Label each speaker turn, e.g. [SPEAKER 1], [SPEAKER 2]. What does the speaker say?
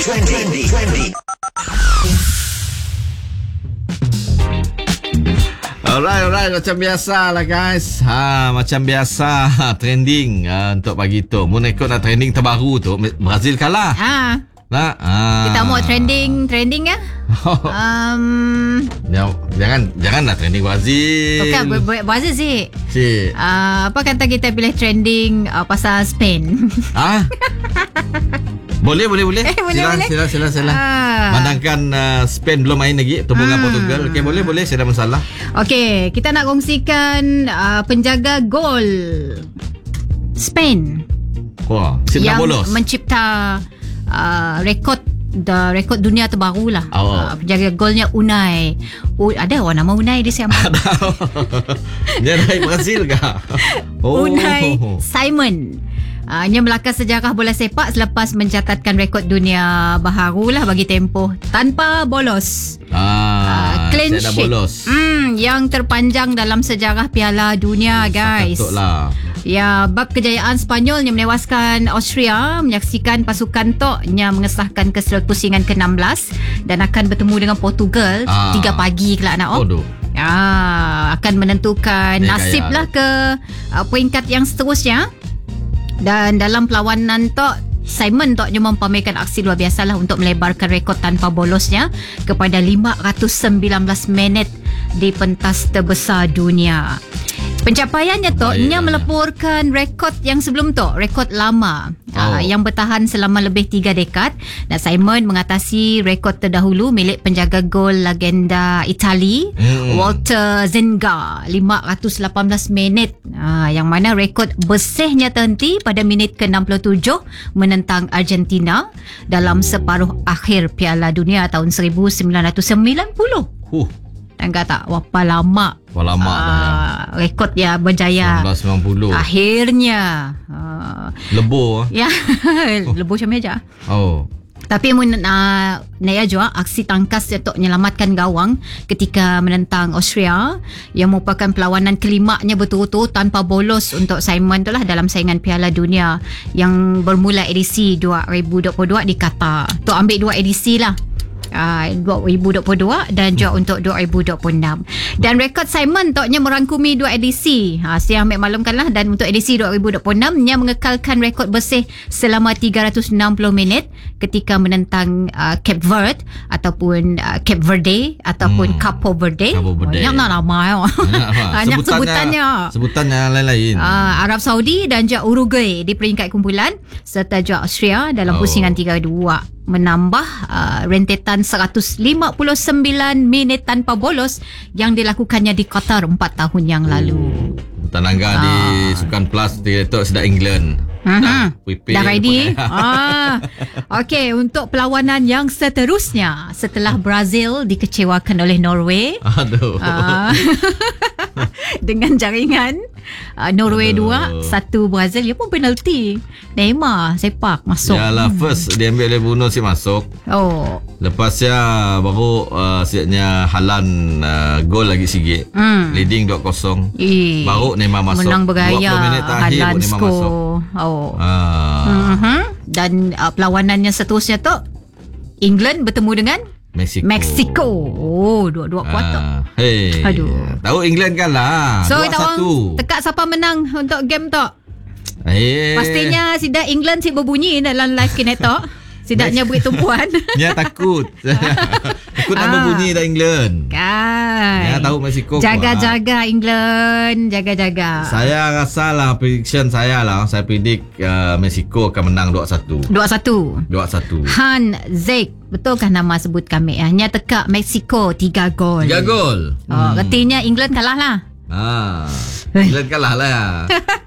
[SPEAKER 1] Alright, macam biasa lah guys. Macam biasa trending untuk pagi tu. Mun ikut nak trending terbaru tu, Brazil kalah.
[SPEAKER 2] Kita mau trending ya.
[SPEAKER 1] Janganlah trending Brazil.
[SPEAKER 2] Bukan Brazil sih. Apa kata kita pilih trending pasal Spain?
[SPEAKER 1] Boleh. Sila. Mandangkan Spain belum main lagi tembungan Portugal. Okey, boleh. Saya ada masalah.
[SPEAKER 2] Okey, kita nak kongsikan penjaga gol Spain.
[SPEAKER 1] Yang
[SPEAKER 2] bolos. Mencipta rekod dunia terbaru lah. Penjaga golnya Unai. Ada orang nama Unai di siapa?
[SPEAKER 1] Dia dari Brazil ke?
[SPEAKER 2] Unai Simon. Ia melakar sejarah bola sepak selepas mencatatkan rekod dunia baharu lah bagi tempoh tanpa bolos. Clean sheet yang terpanjang dalam sejarah Piala Dunia, guys.
[SPEAKER 1] Patutlah.
[SPEAKER 2] Ya, bab kejayaan Spanyol yang menewaskan Austria menyaksikan pasukan Toknya mengesahkan kepusingan ke-16 dan akan bertemu dengan Portugal 3 pagi kelak nak. Akan menentukan nasib lah ke peringkat yang seterusnya. Dan dalam perlawanan Simon mempamerkan aksi luar biasa lah untuk melebarkan rekod tanpa bolosnya kepada 519 minit di pentas terbesar dunia. Pencapaiannya ia meleburkan rekod yang sebelum rekod lama yang bertahan selama lebih 3 dekad, dan Simon mengatasi rekod terdahulu milik penjaga gol legenda Itali Walter Zenga 518 minit, yang mana rekod bersihnya terhenti pada minit ke-67 menentang Argentina dalam separuh akhir Piala Dunia tahun 1990. Enggak tak berapa lama rekod ya berjaya
[SPEAKER 1] 1990
[SPEAKER 2] akhirnya
[SPEAKER 1] lebur
[SPEAKER 2] lebur macam meja. Tapi Naya juga aksi tangkas untuk menyelamatkan gawang ketika menentang Austria yang merupakan perlawanan kelimanya berturut-turut tanpa bolos untuk Simon itulah dalam saingan Piala Dunia yang bermula edisi 2022 di Qatar. Tu ambil 2 edisi lah. 2022 dan juga untuk 2026. Dan rekod Simon merangkumi 2 edisi. Saya ambil maklumkanlah, dan untuk edisi 2026 ia mengekalkan rekod bersih selama 360 minit ketika menentang Cape Verde ataupun Cape Verde ataupun Capo Verde. Banyak nak nama banyak sebutannya
[SPEAKER 1] lain-lain.
[SPEAKER 2] Arab Saudi dan juga Uruguay di peringkat kumpulan, serta juga Austria dalam pusingan 3-2 menambah rentetan 159 minit tanpa bolos yang dilakukannya di Qatar 4 tahun yang lalu.
[SPEAKER 1] Tanangga di Sukan Plus di sedang England.
[SPEAKER 2] Dah ready. Okey, untuk perlawanan yang seterusnya setelah Brazil dikecewakan oleh Norway. Dengan jaringan Norway 2-1 Brazil. Ia pun penalti. Neymar sepak masuk.
[SPEAKER 1] Yalah, first dia ambil oleh Bruno si masuk. Lepasnya baru siapnya Haaland gol lagi sikit. Leading 2-0. Baru Neymar masuk.
[SPEAKER 2] Menang bergaya.
[SPEAKER 1] 20 minit terakhir
[SPEAKER 2] Haaland
[SPEAKER 1] Neymar masuk.
[SPEAKER 2] Dan perlawanannya seterusnya England bertemu dengan Mexico. Dua-dua kuat Aduh.
[SPEAKER 1] Tahu England kalah.
[SPEAKER 2] So kita orang tekak siapa menang untuk game pastinya sida England si berbunyi dalam live kinetok. Sidaknya beri tumpuan.
[SPEAKER 1] Dia takut. Takut nak berbunyi dah England. Dia tahu Mexico
[SPEAKER 2] jaga-jaga England. Jaga-jaga.
[SPEAKER 1] Saya rasa lah, prediction saya lah, saya predict Mexico akan menang 2-1. 2-1.
[SPEAKER 2] Han Zek, betulkah nama sebut kami? Nya tekak Mexico 3 gol.
[SPEAKER 1] 3 gol.
[SPEAKER 2] Artinya England kalah lah.
[SPEAKER 1] England kalah lah.